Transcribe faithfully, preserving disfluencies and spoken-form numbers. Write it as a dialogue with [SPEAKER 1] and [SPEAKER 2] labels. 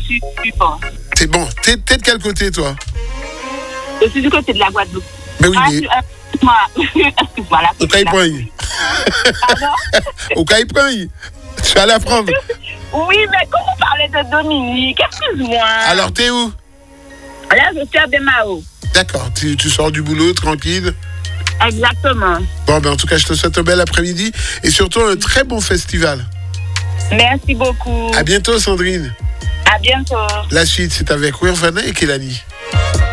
[SPEAKER 1] suis bon.
[SPEAKER 2] T'es bon. T'es, t'es de quel côté, toi?
[SPEAKER 1] Je suis du côté de la Guadeloupe.
[SPEAKER 2] Mais oui,
[SPEAKER 1] Ah,
[SPEAKER 2] mais...
[SPEAKER 1] tu- euh, Excuse-moi. Excuse-moi. la-
[SPEAKER 2] Au Caïpogne.
[SPEAKER 1] Pardon?
[SPEAKER 2] Au Caïpogne. Tu vas l'apprendre.
[SPEAKER 1] Oui, mais quand vous parlez de Dominique, excuse-moi.
[SPEAKER 2] Alors, t'es où?
[SPEAKER 1] Là, je suis à Bémao.
[SPEAKER 2] D'accord. Tu, tu sors du boulot, tranquille.
[SPEAKER 1] Exactement.
[SPEAKER 2] Bon, ben, en tout cas, je te souhaite un bel après-midi et surtout un très bon festival.
[SPEAKER 1] Merci beaucoup.
[SPEAKER 2] À bientôt, Sandrine.
[SPEAKER 1] À bientôt.
[SPEAKER 2] La suite, c'est avec Wervana et Kelani.